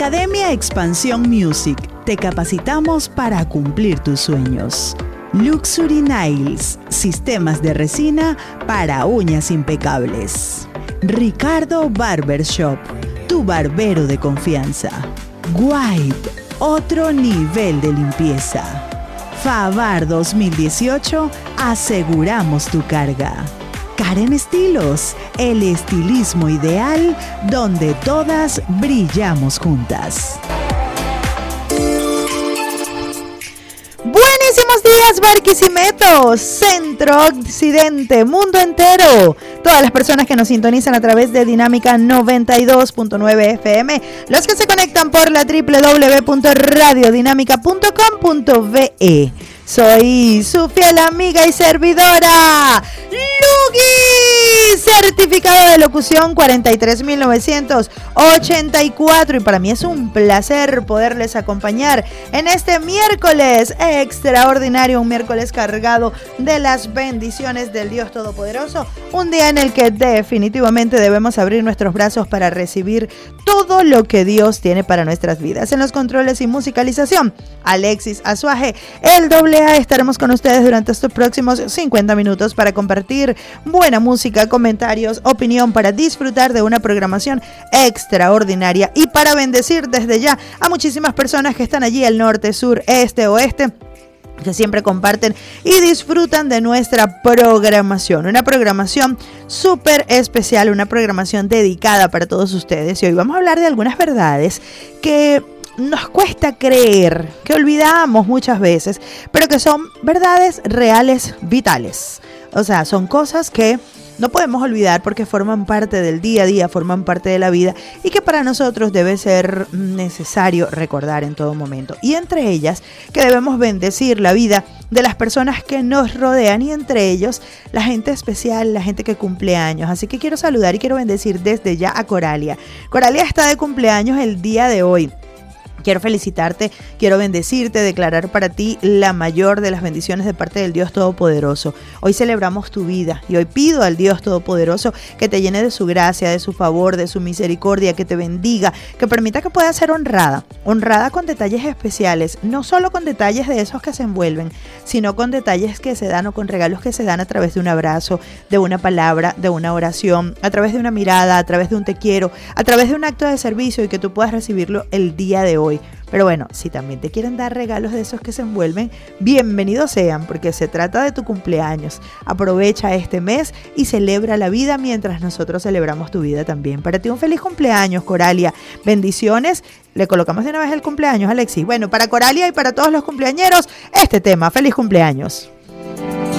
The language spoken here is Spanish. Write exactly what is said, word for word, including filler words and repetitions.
Academia Expansión Music. Te capacitamos para cumplir tus sueños. Luxury Nails. Sistemas de resina para uñas impecables. Ricardo Barbershop. Tu barbero de confianza. White. Otro nivel de limpieza. Favar dos mil dieciocho. Aseguramos tu carga. Karen Estilos, el estilismo ideal donde todas brillamos juntas. Buenísimos días, Barquisimeto, Centro Occidente, mundo entero. Todas las personas que nos sintonizan a través de Dinámica noventa y dos punto nueve F M, los que se conectan por la doble u doble u doble u punto radio dinámica punto com punto b e. Soy su fiel amiga y servidora, Lugi, certificado de locución cuarenta y tres mil novecientos ochenta y cuatro, y para mí es un placer poderles acompañar en este miércoles extraordinario, un miércoles cargado de las bendiciones del Dios Todopoderoso, un día en el que definitivamente debemos abrir nuestros brazos para recibir todo lo que Dios tiene para nuestras vidas. En los controles y musicalización, Alexis Azuaje, el doble A, estaremos con ustedes durante estos próximos cincuenta minutos para compartir buena música, comentarios, opinión, para disfrutar de una programación extraordinaria y para bendecir desde ya a muchísimas personas que están allí al norte, sur, este, oeste, que siempre comparten y disfrutan de nuestra programación. Una programación súper especial, una programación dedicada para todos ustedes. Y hoy vamos a hablar de algunas verdades que nos cuesta creer, que olvidamos muchas veces, pero que son verdades reales, vitales. O sea, son cosas que no podemos olvidar porque forman parte del día a día, forman parte de la vida y que para nosotros debe ser necesario recordar en todo momento. Y entre ellas, que debemos bendecir la vida de las personas que nos rodean y entre ellos la gente especial, la gente que cumple años. Así que quiero saludar y quiero bendecir desde ya a Coralia. Coralia está de cumpleaños el día de hoy. Quiero felicitarte, quiero bendecirte, declarar para ti la mayor de las bendiciones de parte del Dios Todopoderoso. Hoy celebramos tu vida y hoy pido al Dios Todopoderoso que te llene de su gracia, de su favor, de su misericordia, que te bendiga, que permita que puedas ser honrada, honrada con detalles especiales, no solo con detalles de esos que se envuelven, sino con detalles que se dan o con regalos que se dan a través de un abrazo, de una palabra, de una oración, a través de una mirada, a través de un te quiero, a través de un acto de servicio y que tú puedas recibirlo el día de hoy. Pero bueno, si también te quieren dar regalos de esos que se envuelven, bienvenidos sean, porque se trata de tu cumpleaños. Aprovecha este mes y celebra la vida mientras nosotros celebramos tu vida también. Para ti un feliz cumpleaños, Coralia. Bendiciones. Le colocamos de una vez el cumpleaños, Alexis. Bueno, para Coralia y para todos los cumpleañeros, este tema. Feliz cumpleaños.